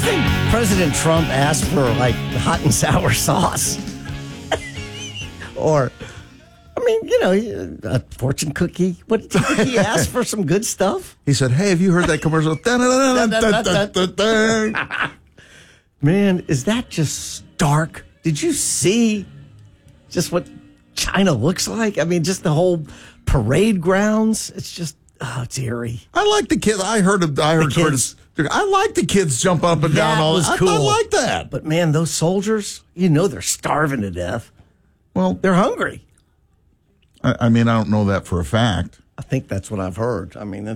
think President Trump asked for, like, hot and sour sauce? Or, I mean, a fortune cookie. What did he ask for? Some good stuff? He said, hey, have you heard that commercial? Man, is that just stark? Did you see just what China looks like? I mean, just the whole parade grounds. It's just, it's eerie. I like the kids. I heard Curtis. I like the kids jump up and down all this. Cool. I like that. But man, those soldiers, they're starving to death. Well, they're hungry. I mean, I don't know that for a fact. I think that's what I've heard. I mean,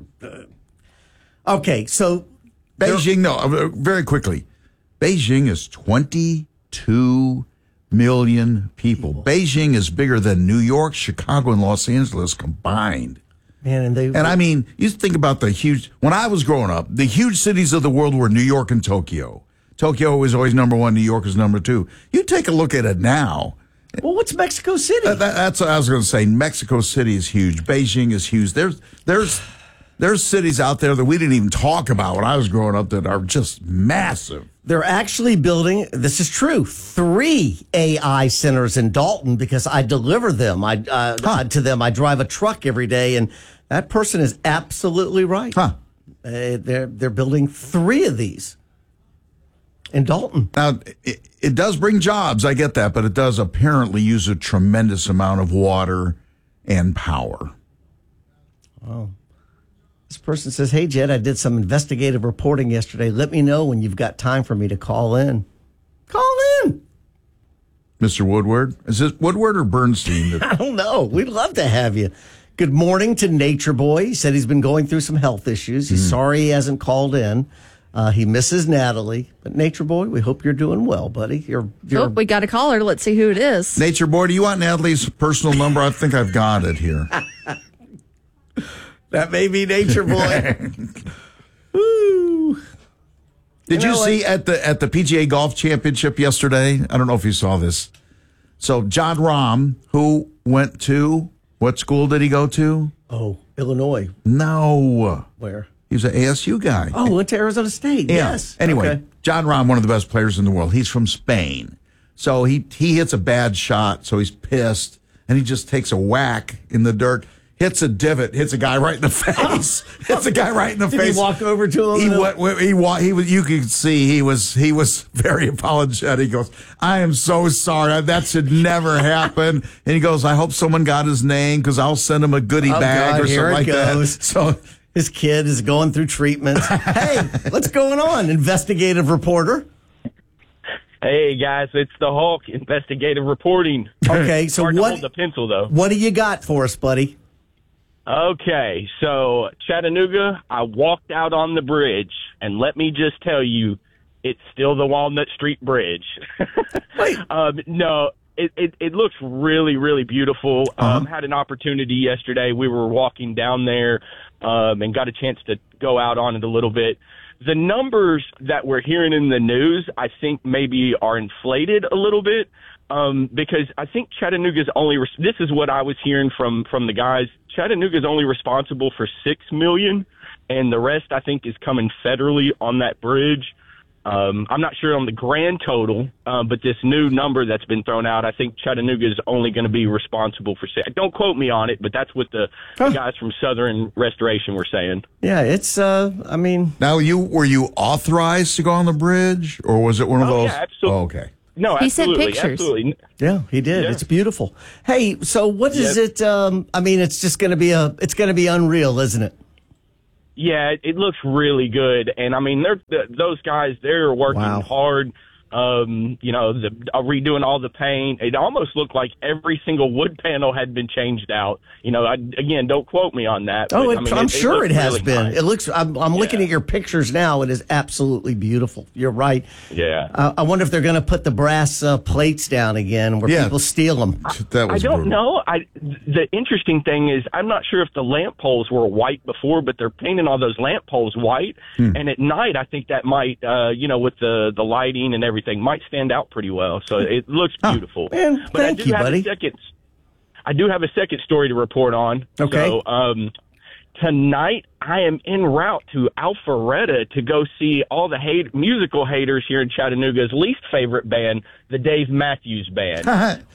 okay. So Beijing, very quickly. Beijing is 22 million people. Beijing is bigger than New York, Chicago, and Los Angeles combined. Man, and I mean, you think about when I was growing up, the huge cities of the world were New York and Tokyo. Tokyo was always number one, New York is number two. You take a look at it now. Well, what's Mexico City? That's what I was going to say. Mexico City is huge. Beijing is huge. There's cities out there that we didn't even talk about when I was growing up that are just massive. They're actually building, this is true, 3 AI centers in Dalton because I deliver them. To them. I drive a truck every day, and that person is absolutely right. They're building 3 of these in Dalton. Now, it does bring jobs, I get that, but it does apparently use a tremendous amount of water and power. Oh. This person says, hey, Jed, I did some investigative reporting yesterday. Let me know when you've got time for me to call in. Call in. Mr. Woodward? Is this Woodward or Bernstein? I don't know. We'd love to have you. Good morning to Nature Boy. He said he's been going through some health issues. He's sorry he hasn't called in. He misses Natalie. But Nature Boy, we hope you're doing well, buddy. We got a caller. Let's see who it is. Nature Boy, do you want Natalie's personal number? I think I've got it here. That may be Nature Boy. Woo. Did you see at the PGA Golf Championship yesterday? I don't know if you saw this. So John Rahm, who went to, what school did he go to? Oh, Illinois. No. Where? He was an ASU guy. Oh, went to Arizona State. Yeah. Yes. Anyway, okay. John Rahm, one of the best players in the world. He's from Spain. So he hits a bad shot, so he's pissed, and he just takes a whack in the dirt. Hits a divot, hits a guy right in the face. Hits a guy right in the face. Did he walk over to him? You could see he was very apologetic. He goes, I am so sorry. That should never happen. And he goes, I hope someone got his name because I'll send him a goodie bag or something like that. So his kid is going through treatment. Hey, what's going on, investigative reporter? Hey, guys, it's the Hulk, investigative reporting. Okay, so hard to hold the pencil, though. What do you got for us, buddy? Okay, so Chattanooga, I walked out on the bridge, and let me just tell you, it's still the Walnut Street Bridge. Wait. No, it looks really, really beautiful. Had an opportunity yesterday. We were walking down there and got a chance to go out on it a little bit. The numbers that we're hearing in the news, I think maybe are inflated a little bit. Because I think Chattanooga's this is what I was hearing from the guys. Chattanooga's only responsible for $6 million, and the rest I think is coming federally on that bridge. I'm not sure on the grand total, but this new number that's been thrown out, I think Chattanooga is only going to be responsible for $6. Don't quote me on it, but that's what the guys from Southern Restoration were saying. Yeah, it's I mean. Now were you authorized to go on the bridge, or was it one of those? Yeah, absolutely. Oh, okay. No, he absolutely, sent pictures. Absolutely. Yeah, he did. Yeah. It's beautiful. Hey, so what is it? I mean, it's just going to be it's going to be unreal, isn't it? Yeah, it looks really good, and I mean, those guys, they're working hard. Redoing all the paint. It almost looked like every single wood panel had been changed out. Again, don't quote me on that. Oh, but, I'm sure it has really been. nice. It looks. I'm looking at your pictures now. It is absolutely beautiful. You're right. Yeah. I wonder if they're going to put the brass plates down again where people steal them. I don't know. The interesting thing is, I'm not sure if the lamp poles were white before, but they're painting all those lamp poles white. And at night, I think that might, with the lighting and everything, might stand out pretty well. So it looks beautiful. Man, but thank you, buddy. I do have a second story to report on. Okay. So, tonight I am en route to Alpharetta to go see all the musical haters here in Chattanooga's least favorite band, the Dave Matthews Band.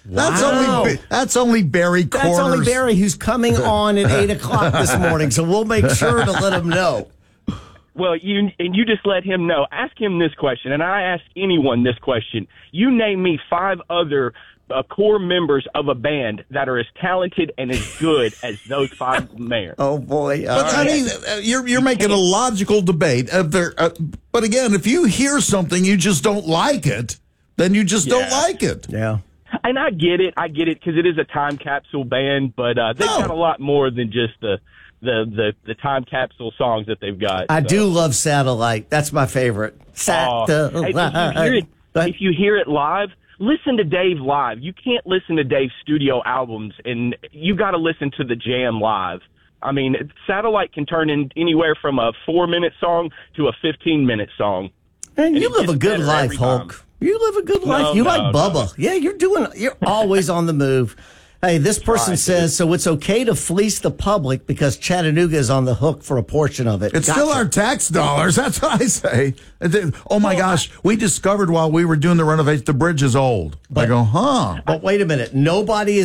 That's only Barry Corners. That's only Barry, who's coming on at 8 o'clock this morning, so we'll make sure to let him know. Well, you just let him know. Ask him this question, and I ask anyone this question. You name me 5 other core members of a band that are as talented and as good as those 5 men. Oh, boy. But I mean, you're making a logical debate. But again, if you hear something, you just don't like it, then you just don't like it. Yeah. And I get it because it is a time capsule band, but they've got a lot more than just the time capsule songs that they've got. I do love Satellite. That's my favorite. Satellite. Hey, if you hear it live, listen to Dave live. You can't listen to Dave's studio albums, and you got to listen to the jam live. I mean, Satellite can turn in anywhere from a 4-minute song to a 15-minute song. And you live a good life, Hulk. You live a good life. You like Bubba. Yeah, you're always on the move. Hey, this person says, so it's okay to fleece the public because Chattanooga is on the hook for a portion of it. It's still our tax dollars. That's what I say. Oh, my gosh. We discovered while we were doing the renovation, the bridge is old. I go, But wait a minute. Nobody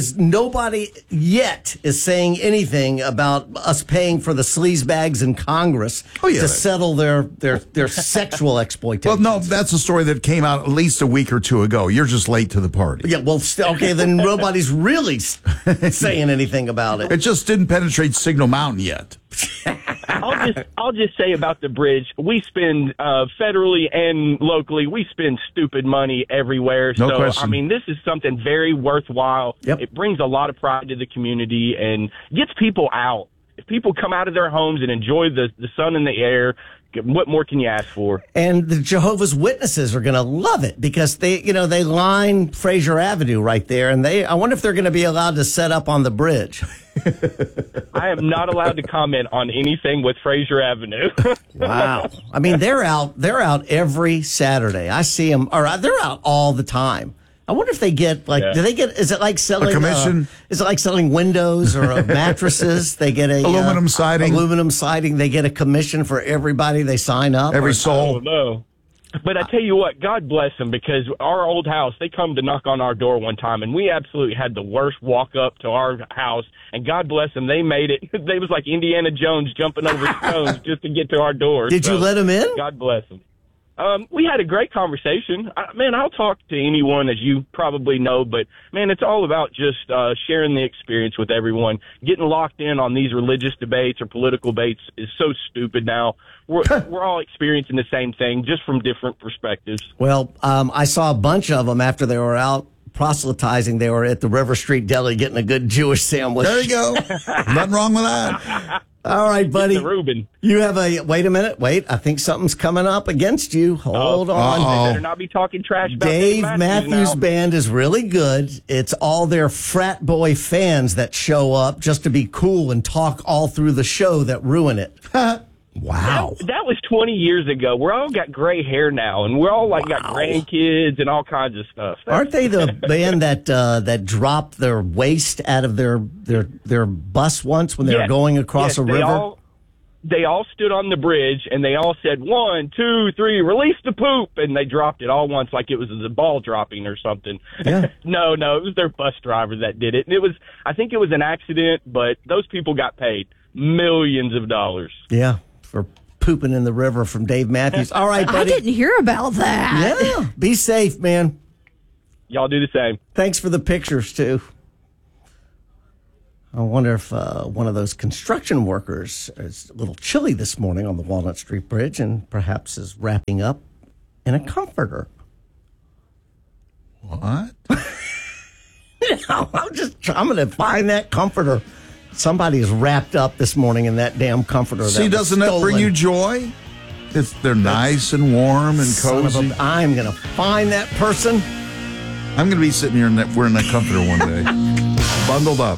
yet is saying anything about us paying for the sleaze bags in Congress to settle their sexual exploitation. Well, no, that's a story that came out at least a week or 2 ago. You're just late to the party. Yeah, well, okay, then nobody's really saying anything about it. It just didn't penetrate Signal Mountain yet. I'll just say about the bridge, we spend federally and locally, we spend stupid money everywhere. No question. I mean, this is something very worthwhile. Yep. It brings a lot of pride to the community and gets people out. If people come out of their homes and enjoy the sun and the air, what more can you ask for? And the Jehovah's Witnesses are going to love it because they line Fraser Avenue right there, and I wonder if they're going to be allowed to set up on the bridge. I am not allowed to comment on anything with Fraser Avenue. Wow. I mean, they're out every Saturday. I see them, or they're out all the time. I wonder if they get is it like selling a commission? Is it like selling windows or mattresses? They get aluminum siding. They get a commission for everybody they sign up. Every soul. Oh, no. But I tell you what, God bless them, because our old house, they come to knock on our door one time, and we absolutely had the worst walk up to our house. And God bless them, they made it. They was like Indiana Jones jumping over stones just to get to our door. Did you let them in? God bless them. We had a great conversation. I'll talk to anyone, as you probably know, but, man, it's all about just sharing the experience with everyone. Getting locked in on these religious debates or political debates is so stupid now. We're all experiencing the same thing, just from different perspectives. Well, I saw a bunch of them after they were out proselytizing. They were at the River Street Deli getting a good Jewish sandwich. There you go. Nothing wrong with that. All right, buddy. Reuben. You have wait a minute. Wait, I think something's coming up against you. Hold on. They better not be talking trash about Dave Matthews Band is really good. It's all their frat boy fans that show up just to be cool and talk all through the show that ruin it. Wow. That was 20 years ago. We're all got gray hair now, and we're all got grandkids and all kinds of stuff. Aren't they the band that dropped their waste out of their bus once when they were going across a river? They all stood on the bridge, and they all said, 1, 2, 3, release the poop, and they dropped it all once like it was the ball dropping or something. Yeah. No, it was their bus driver that did it. And I think it was an accident, but those people got paid millions of dollars. Yeah. For pooping in the river from Dave Matthews. All right, buddy. I didn't hear about that. Yeah. Be safe, man. Y'all do the same. Thanks for the pictures, too. I wonder if one of those construction workers is a little chilly this morning on the Walnut Street Bridge and perhaps is wrapping up in a comforter. What? I'm going to find that comforter. Somebody is wrapped up this morning in that damn comforter. See, doesn't that bring you joy? They're nice and warm and cozy. I'm going to find that person. I'm going to be sitting here wearing that comforter one day. Bundled up.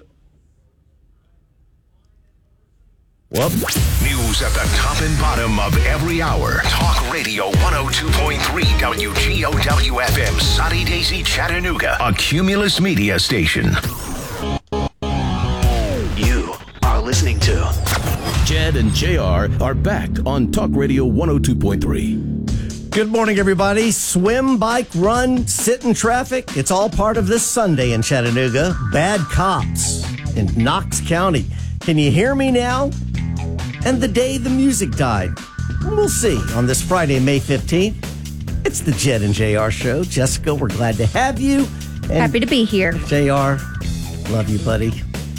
Whoops. News at the top and bottom of every hour. Talk Radio 102.3 WGOW-FM, Sunny Daisy, Chattanooga, a Cumulus Media station. You are listening to Jed and JR are back on Talk Radio 102.3. Good morning, everybody. Swim, bike, run, sit in traffic. It's all part of this Sunday in Chattanooga. Bad cops in Knox County. Can you hear me now? And the day the music died. We'll see on this Friday, May 15th. It's the Jed and JR show. Jessica, we're glad to have you. And Happy to be here. JR, love you, buddy.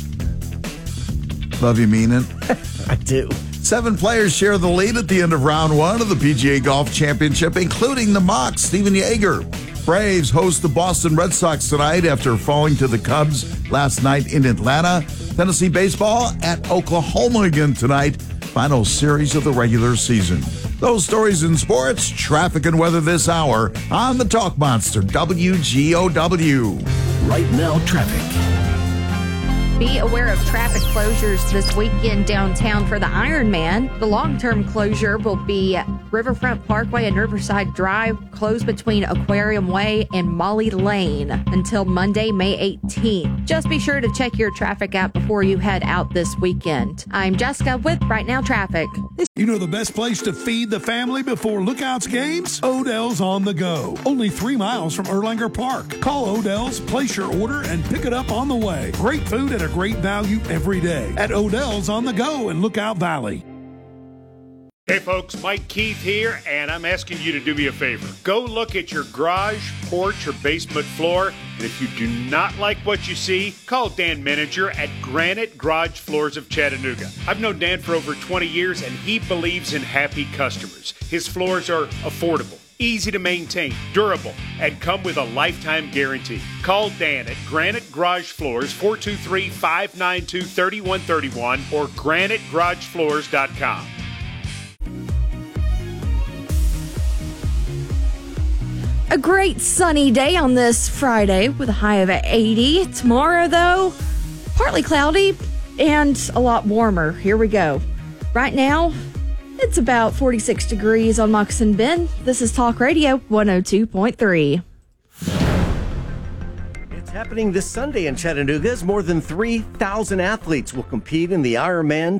Love you, mean it. I do. 7 players share the lead at the end of round 1 of the PGA Golf Championship, including the Mox, Stephen Yeager. Braves host the Boston Red Sox tonight after falling to the Cubs last night in Atlanta. Tennessee baseball at Oklahoma again tonight. Final series of the regular season. Those stories in sports, traffic, and weather this hour on the Talk Monster, WGOW. Right now, traffic. Be aware of traffic closures this weekend downtown for the Ironman. The long-term closure will be Riverfront Parkway and Riverside Drive, closed between Aquarium Way and Molly Lane until Monday, May 18th. Just be sure to check your traffic app before you head out this weekend. I'm Jessica with Right Now Traffic. You know the best place to feed the family before Lookouts games? Odell's on the Go. Only 3 miles from Erlanger Park. Call Odell's, place your order, and pick it up on the way. Great food at a great value every day at Odell's on the Go in Lookout Valley. Hey folks, Mike Keith here, and I'm asking you to do me a favor. Go look at your garage, porch, or basement floor, and if you do not like what you see, call Dan Menninger at Granite Garage Floors of Chattanooga. I've known Dan for over 20 years, and he believes in happy customers. His floors are affordable, easy to maintain, durable, and come with a lifetime guarantee. Call Dan at Granite Garage Floors, 423-592-3131 or granitegaragefloors.com. A great sunny day on this Friday with a high of 80. Tomorrow, though, partly cloudy and a lot warmer. Here we go. Right now, it's about 46 degrees on Moccasin Bend. This is Talk Radio 102.3. It's happening this Sunday in Chattanooga as more than 3,000 athletes will compete in the Ironman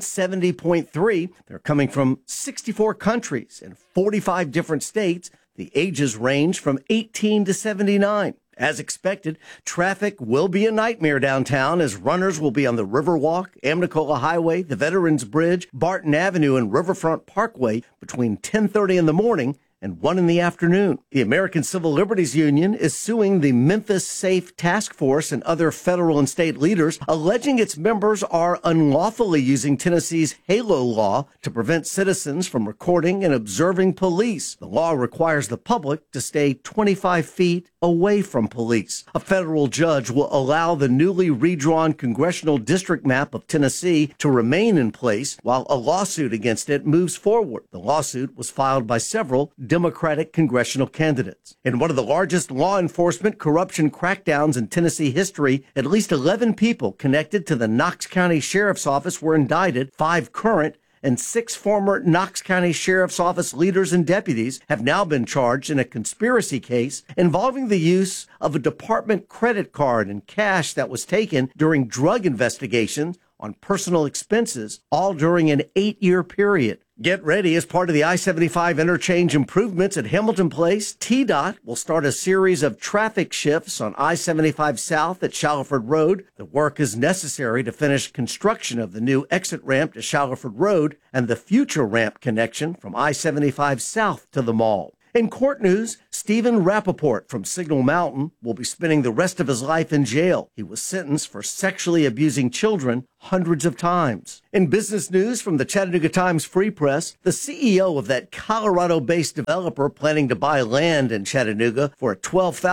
70.3. They're coming from 64 countries and 45 different states. The ages range from 18 to 79. As expected, traffic will be a nightmare downtown as runners will be on the Riverwalk, Amnicola Highway, the Veterans Bridge, Barton Avenue, and Riverfront Parkway between 10:30 in the morning and 1 in the afternoon. The American Civil Liberties Union is suing the Memphis Safe Task Force and other federal and state leaders, alleging its members are unlawfully using Tennessee's HALO law to prevent citizens from recording and observing police. The law requires the public to stay 25 feet away from police. A federal judge will allow the newly redrawn congressional district map of Tennessee to remain in place while a lawsuit against it moves forward. The lawsuit was filed by several Democratic congressional candidates. In one of the largest law enforcement corruption crackdowns in Tennessee history, at least 11 people connected to the Knox County Sheriff's Office were indicted. 5 current and 6 former Knox County Sheriff's Office leaders and deputies have now been charged in a conspiracy case involving the use of a department credit card and cash that was taken during drug investigations on personal expenses, all during an 8-year period. Get ready. As part of the I-75 interchange improvements at Hamilton Place, TDOT will start a series of traffic shifts on I-75 South at Shallowford Road. The work is necessary to finish construction of the new exit ramp to Shallowford Road and the future ramp connection from I-75 South to the mall. In court news, Stephen Rappaport from Signal Mountain will be spending the rest of his life in jail. He was sentenced for sexually abusing children hundreds of times. In business news from the Chattanooga Times Free Press, the CEO of that Colorado-based developer planning to buy land in Chattanooga for a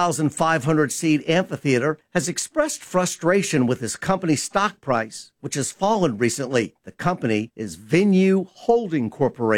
12,500-seat amphitheater has expressed frustration with his company's stock price, which has fallen recently. The company is Venue Holding Corporation.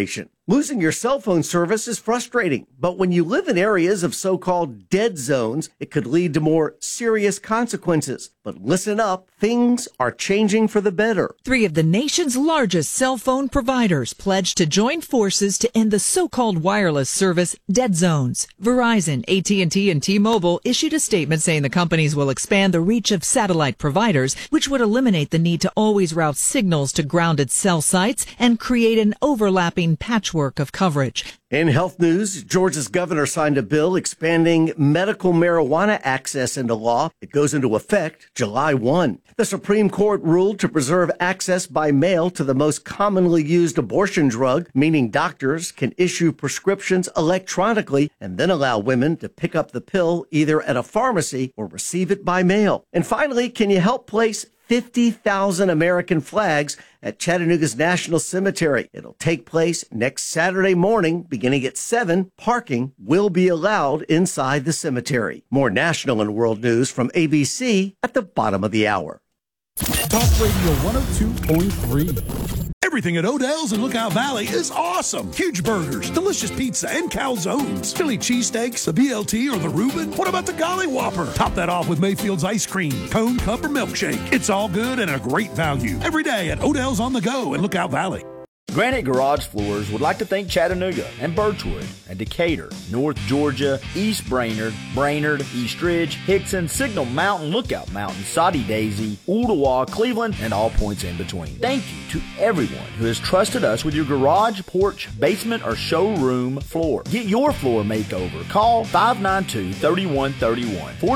Losing your cell phone service is frustrating, but when you live in areas of so-called dead zones, it could lead to more serious consequences. But listen up, things are changing for the better. 3 of the nation's largest cell phone providers pledged to join forces to end the so-called wireless service dead zones. Verizon, AT&T, and T-Mobile issued a statement saying the companies will expand the reach of satellite providers, which would eliminate the need to always route signals to grounded cell sites and create an overlapping patchwork of coverage. In health news, Georgia's governor signed a bill expanding medical marijuana access into law. It goes into effect July 1. The Supreme Court ruled to preserve access by mail to the most commonly used abortion drug, meaning doctors can issue prescriptions electronically and then allow women to pick up the pill either at a pharmacy or receive it by mail. And finally, can you help place 50,000 American flags at Chattanooga's National Cemetery? It'll take place next Saturday morning, beginning at 7. Parking will be allowed inside the cemetery. More national and world news from ABC at the bottom of the hour. Talk Radio 102.3. Everything at Odell's in Lookout Valley is awesome. Huge burgers, delicious pizza, and calzones. Philly cheesesteaks, the BLT, or the Reuben. What about the Golly Whopper? Top that off with Mayfield's ice cream, cone, cup, or milkshake. It's all good and a great value. Every day at Odell's on the Go in Lookout Valley. Granite Garage Floors would like to thank Chattanooga and Birchwood and Decatur, North Georgia, East Brainerd, East Ridge, Hickson, Signal Mountain, Lookout Mountain, Soddy Daisy, Ooltewah, Cleveland, and all points in between. Thank you to everyone who has trusted us with your garage, porch, basement, or showroom floor. Get your floor makeover. Call 592-3131,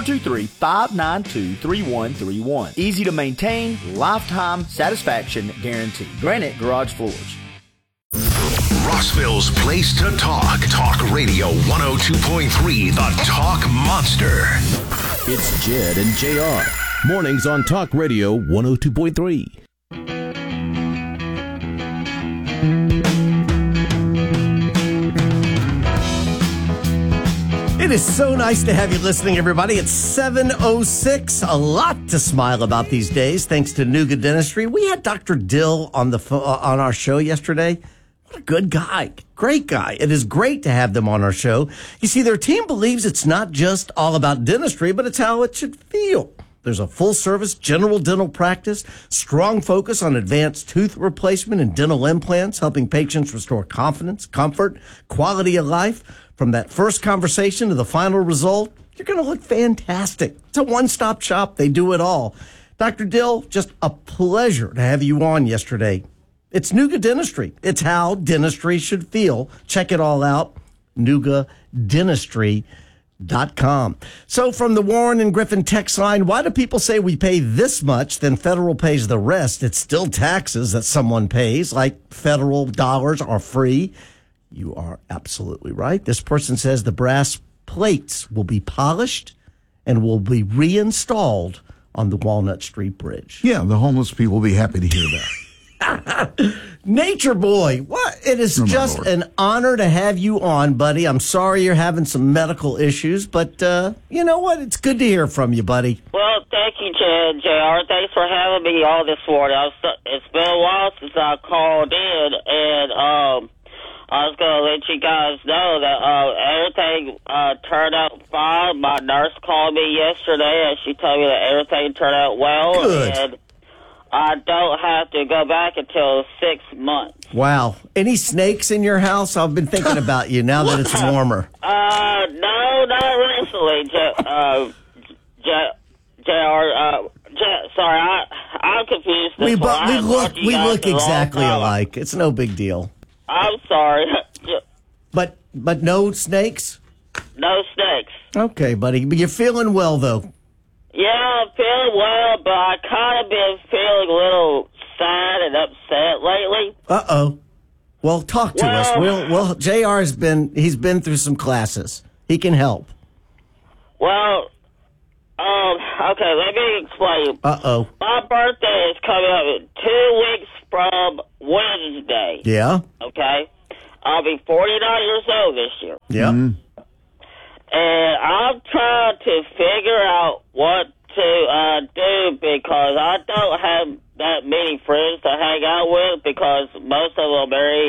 423-592-3131. Easy to maintain, lifetime satisfaction guarantee. Granite Garage Floors. Rossville's place to talk. Talk Radio 102.3, the Talk Monster. It's Jed and JR. Mornings on Talk Radio 102.3. It is so nice to have you listening, everybody. It's 7:06. A lot to smile about these days, thanks to Nuga Dentistry. We had Dr. Dill on on our show yesterday. What a good guy. Great guy. It is great to have them on our show. You see, their team believes it's not just all about dentistry, but it's how it should feel. There's a full-service general dental practice, strong focus on advanced tooth replacement and dental implants, helping patients restore confidence, comfort, quality of life. From that first conversation to the final result, you're going to look fantastic. It's a one-stop shop. They do it all. Dr. Dill, just a pleasure to have you on yesterday. It's Nuga Dentistry. It's how dentistry should feel. Check it all out, NugaDentistry.com. So from the Warren and Griffin text line, why do people say we pay this much, then federal pays the rest? It's still taxes that someone pays, like federal dollars are free. You are absolutely right. This person says the brass plates will be polished and will be reinstalled on the Walnut Street Bridge. Yeah, the homeless people will be happy to hear that. Nature Boy, what? It is just an honor to have you on, buddy. I'm sorry you're having some medical issues, but you know what? It's good to hear from you, buddy. Well, thank you, JR. Thanks for having me all this morning. It's been a while since I called in, and I was going to let you guys know that everything turned out fine. My nurse called me yesterday, and she told me that everything turned out well. Good. And I don't have to go back until 6 months. Wow. Any snakes in your house? I've been thinking about you now that it's warmer. No, not recently, sorry, I'm confused. We look exactly alike. It's no big deal. I'm sorry. But no snakes? No snakes. Okay, buddy. But you're feeling well, though. Yeah, I'm feeling well, but I kind of been feeling a little sad and upset lately. Uh-oh. Well, talk to us. Well, JR he's been through some classes. He can help. Well, okay, let me explain. Uh-oh. My birthday is coming up in 2 weeks from Wednesday. Yeah? Okay? I'll be 49 years old this year. Yeah. Mm-hmm. And I'm trying to figure out what to do because I don't have that many friends to hang out with because most of them are married and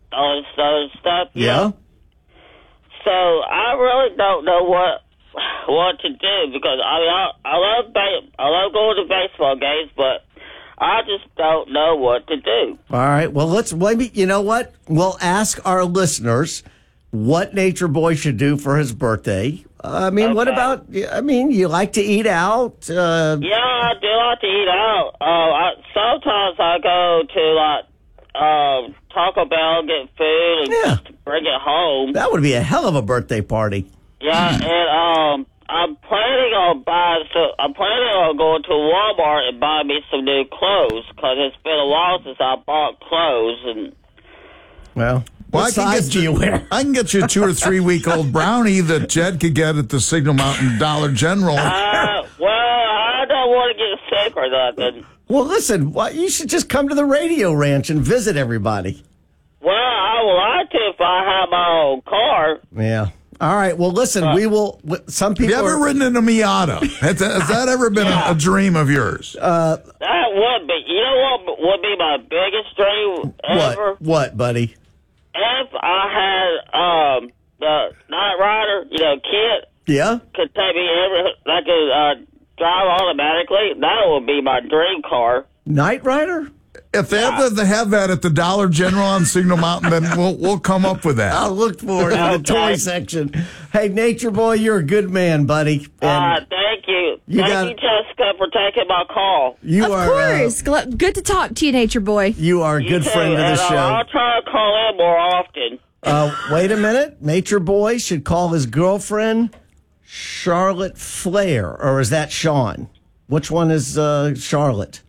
all this other stuff. Yeah. So I really don't know what to do because I love going to baseball games, but I just don't know what to do. All right. Well, maybe, you know what? We'll ask our listeners what Nature Boy should do for his birthday. What about, you like to eat out? Yeah, I do like to eat out. Sometimes I go to, Taco Bell, get food, and just bring it home. That would be a hell of a birthday party. Yeah, and, I'm planning on going to Walmart and buying me some new clothes, because it's been a while since I bought clothes, and... Well, what size do you wear? I can get you a 2 or 3 week old brownie that Jed could get at the Signal Mountain Dollar General. Well, I don't want to get sick or nothing. Well, listen, you should just come to the radio ranch and visit everybody. Well, I would like to if I have my own car. Yeah. All right. Well, listen, we will. Some people. Have you ever ridden in a Miata? Has that ever been a dream of yours? That would be. You know what would be my biggest dream ever? What, buddy? If I had the Knight Rider, kit. Yeah. Could take me I could drive automatically. That would be my dream car. Knight Rider? If they have that at the Dollar General on Signal Mountain, then we'll come up with that. I'll look for it in the toy section. Hey, Nature Boy, you're a good man, buddy. Thank you. Thank you, Jessica, for taking my call. Of course. Good to talk to you, Nature Boy. You are a good friend of the show. I'll try to call in more often. Wait a minute. Nature Boy should call his girlfriend Charlotte Flair, or is that Sean? Which one is Charlotte?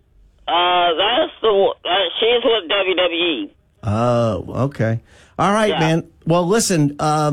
She's with WWE. Oh, okay. All right, man. Well, listen,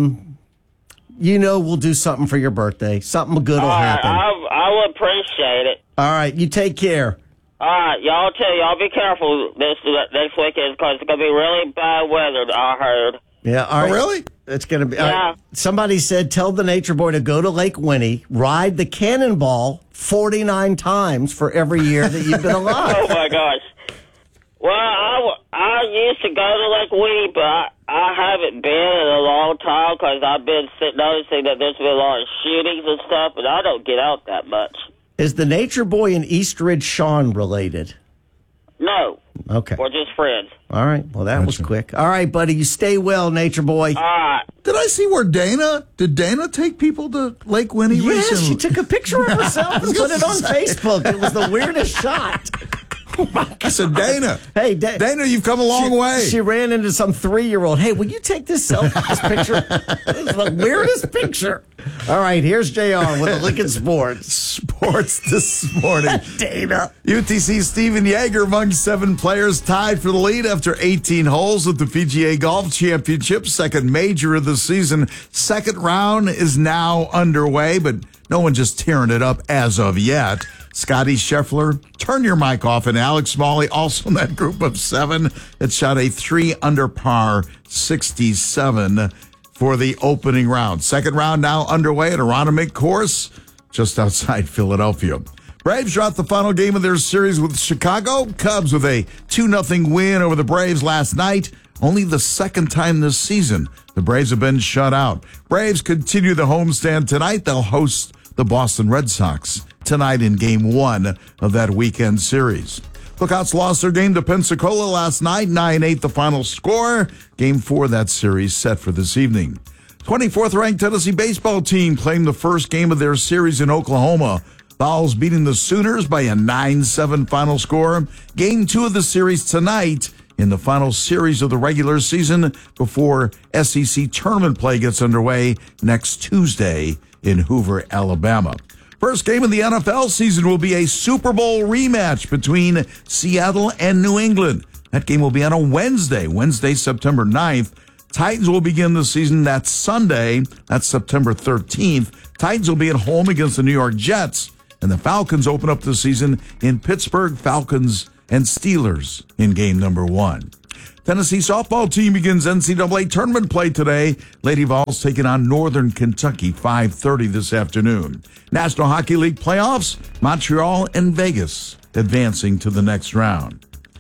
we'll do something for your birthday. Something good will happen. I would appreciate it. All right, you take care. All right, y'all be careful this next weekend because it's going to be really bad weather, I heard. Yeah, all right. Oh, really? It's going to be. Yeah. Somebody said, tell the Nature Boy to go to Lake Winnie, ride the cannonball 49 times for every year that you've been alive. Oh, my gosh. Well, I used to go to Lake Winnie, but I haven't been in a long time because I've been noticing that there's been a lot of shootings and stuff, and I don't get out that much. Is the Nature Boy and Eastridge Sean related? No. Okay. We're just friends. All right. Well, that was quick. All right, buddy. You stay well, Nature Boy. All right. Did I see where did Dana take people to Lake Winnie recently? Yes, she took a picture of herself and put it on Facebook. It was the weirdest shot. I said, Dana. Hey, Dana, you've come a long way. She ran into some 3-year-old. Hey, will you take this picture? This is the weirdest picture. All right, here's JR with the Lincoln Sports. Sports this morning. Dana. UTC Steven Yeager among 7 players tied for the lead after 18 holes at the PGA Golf Championship, second major of the season. Second round is now underway, but no one just tearing it up as of yet. Scotty Scheffler, turn your mic off, and Alex Smalley, also in that group of 7, that shot a 3 under par 67 for the opening round. Second round now underway at Aronimink Course, just outside Philadelphia. Braves dropped the final game of their series with Chicago. Cubs with a 2-0 win over the Braves last night. Only the second time this season the Braves have been shut out. Braves continue the homestand tonight. They'll host the Boston Red Sox tonight in Game 1 of that weekend series. Lookouts lost their game to Pensacola last night, 9-8 the final score. Game 4 of that series set for this evening. 24th ranked Tennessee baseball team claimed the first game of their series in Oklahoma. Vols beating the Sooners by a 9-7 final score. Game 2 of the series tonight in the final series of the regular season before SEC tournament play gets underway next Tuesday in Hoover, Alabama. First game of the NFL season will be a Super Bowl rematch between Seattle and New England. That game will be on a Wednesday, September 9th. Titans will begin the season that Sunday. That's September 13th. Titans will be at home against the New York Jets. And the Falcons open up the season in Pittsburgh. Falcons and Steelers in game number 1. Tennessee softball team begins NCAA tournament play today. Lady Vols taking on Northern Kentucky, 5:30 this afternoon. National Hockey League playoffs, Montreal and Vegas advancing to the next round.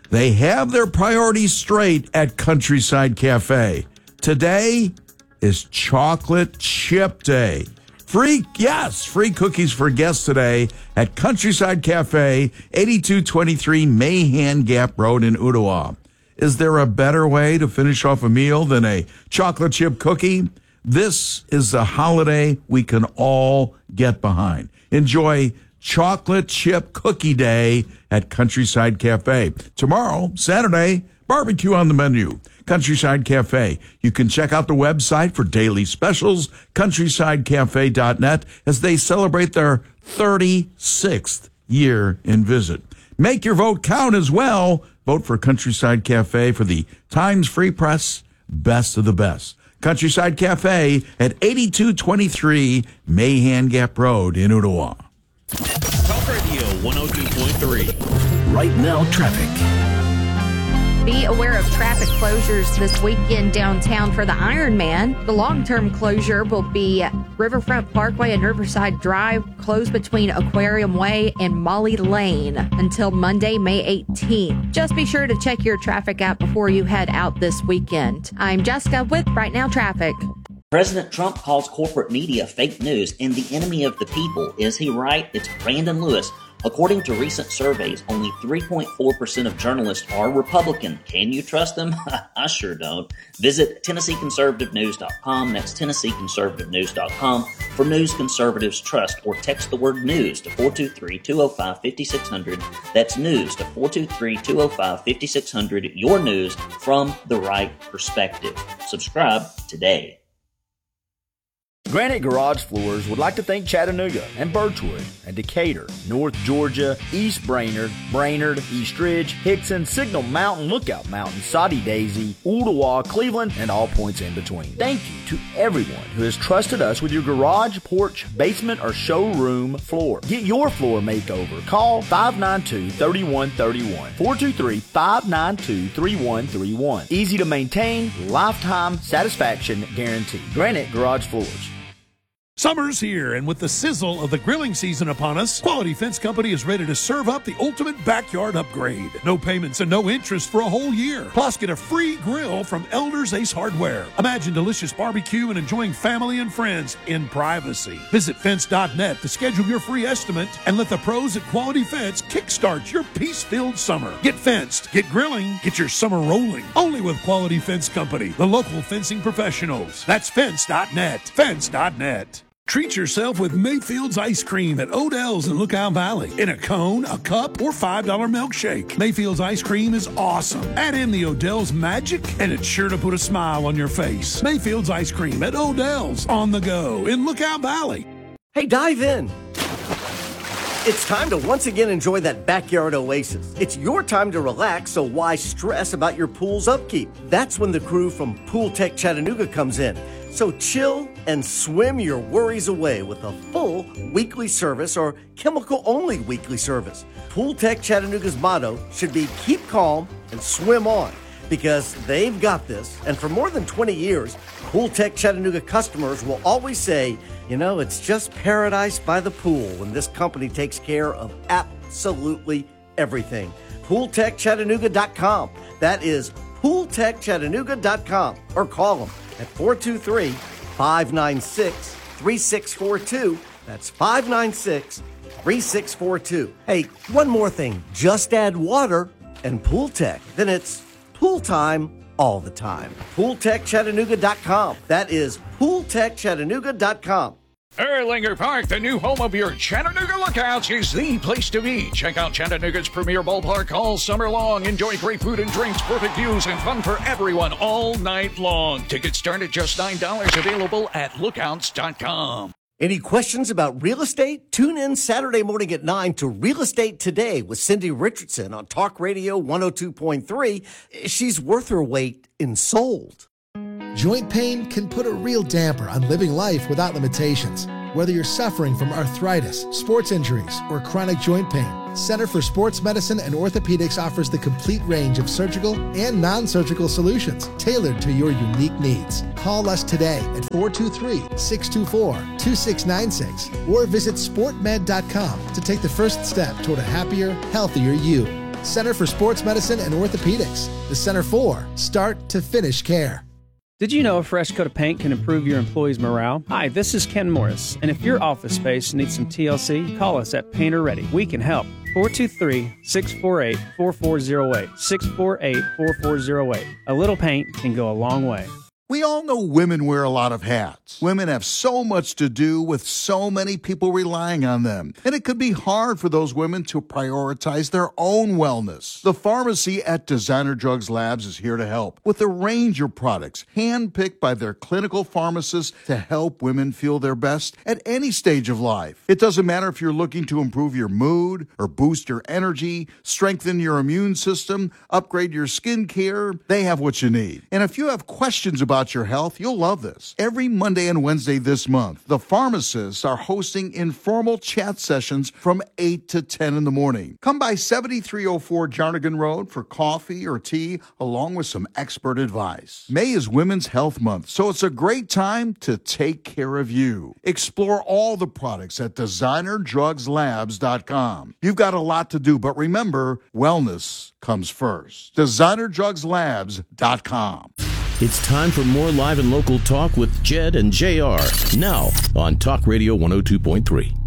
They have their priorities straight at Countryside Cafe. Today is Chocolate Chip Day. Free cookies for guests today at Countryside Cafe, 8223 Mahan Gap Road in Ottawa. Is there a better way to finish off a meal than a chocolate chip cookie? This is the holiday we can all get behind. Enjoy Chocolate Chip Cookie Day at Countryside Cafe. Tomorrow, Saturday, barbecue on the menu. Countryside Cafe. You can check out the website for daily specials, countrysidecafe.net, as they celebrate their 36th year in visit. Make your vote count as well. Vote for Countryside Cafe for the Times Free Press Best of the Best. Countryside Cafe at 8223 Mahan Gap Road in Ottawa. Talk Radio 102.3. Right now, traffic. Be aware of traffic closures this weekend downtown for the Ironman. The long-term closure will be Riverfront Parkway and Riverside Drive, closed between Aquarium Way and Molly Lane until Monday, May 18th. Just be sure to check your traffic app before you head out this weekend. I'm Jessica with Right Now Traffic. President Trump calls corporate media fake news and the enemy of the people. Is he right? It's Brandon Lewis. According to recent surveys, only 3.4% of journalists are Republican. Can you trust them? I sure don't. Visit TennesseeConservativeNews.com. That's TennesseeConservativeNews.com for news conservatives trust, or text the word news to 423-205-5600. That's news to 423-205-5600. Your news from the right perspective. Subscribe today. Granite Garage Floors would like to thank Chattanooga and Birchwood and Decatur, North Georgia, East Brainerd, East Ridge, Hickson, Signal Mountain, Lookout Mountain, Soddy Daisy, Ooltewah, Cleveland, and all points in between. Thank you to everyone who has trusted us with your garage, porch, basement, or showroom floor. Get your floor makeover. Call 592-3131. 423-592-3131. Easy to maintain, lifetime satisfaction guarantee. Granite Garage Floors. Summer's here, and with the sizzle of the grilling season upon us, Quality Fence Company is ready to serve up the ultimate backyard upgrade. No payments and no interest for a whole year. Plus, get a free grill from Elders Ace Hardware. Imagine delicious barbecue and enjoying family and friends in privacy. Visit fence.net to schedule your free estimate and let the pros at Quality Fence kickstart your peace-filled summer. Get fenced, get grilling, get your summer rolling. Only with Quality Fence Company, the local fencing professionals. That's fence.net. Fence.net. Treat yourself with Mayfield's Ice Cream at Odell's in Lookout Valley. In a cone, a cup, or $5 milkshake. Mayfield's Ice Cream is awesome. Add in the Odell's magic, and it's sure to put a smile on your face. Mayfield's Ice Cream at Odell's on the go in Lookout Valley. Hey, dive in. It's time to once again enjoy that backyard oasis. It's your time to relax, so why stress about your pool's upkeep? That's when the crew from Pool Tech Chattanooga comes in. So chill and swim your worries away with a full weekly service or chemical-only weekly service. Pool Tech Chattanooga's motto should be keep calm and swim on, because they've got this. And for more than 20 years, Pool Tech Chattanooga customers will always say, you know, it's just paradise by the pool when this company takes care of absolutely everything. PoolTechChattanooga.com. That is PoolTechChattanooga.com. Or call them at 423-596-3642. That's 596-3642. Hey, one more thing. Just add water and Pool Tech. Then it's pool time all the time. PoolTechChattanooga.com. That is PoolTechChattanooga.com. Erlanger Park, the new home of your Chattanooga Lookouts, is the place to be. Check out Chattanooga's premier ballpark all summer long. Enjoy great food and drinks, perfect views, and fun for everyone all night long. Tickets start at just $9, available at lookouts.com. Any questions about real estate? Tune in Saturday morning at 9 to Real Estate Today with Cindy Richardson on Talk Radio 102.3. She's worth her weight in sold. Joint pain can put a real damper on living life without limitations. Whether you're suffering from arthritis, sports injuries, or chronic joint pain, Center for Sports Medicine and Orthopedics offers the complete range of surgical and non-surgical solutions tailored to your unique needs. Call us today at 423-624-2696 or visit sportmed.com to take the first step toward a happier, healthier you. Center for Sports Medicine and Orthopedics. The Center for start to finish care. Did you know a fresh coat of paint can improve your employees' morale? Hi, this is Ken Morris, and if your office space needs some TLC, call us at Painter Ready. We can help. 423-648-4408. 648-4408. A little paint can go a long way. We all know women wear a lot of hats. Women have so much to do with so many people relying on them. And it could be hard for those women to prioritize their own wellness. The pharmacy at Designer Drugs Labs is here to help with a range of products handpicked by their clinical pharmacists to help women feel their best at any stage of life. It doesn't matter if you're looking to improve your mood or boost your energy, strengthen your immune system, upgrade your skincare, they have what you need. And if you have questions about your health, you'll love this. Every Monday and Wednesday this month, the pharmacists are hosting informal chat sessions from 8 to 10 in the morning. Come by 7304 Jarnigan Road for coffee or tea, along with some expert advice. May is Women's Health Month, so it's a great time to take care of you. Explore all the products at DesignerDrugsLabs.com. You've got a lot to do, but remember, wellness comes first. DesignerDrugsLabs.com. It's time for more live and local talk with Jed and JR. Now on Talk Radio 102.3.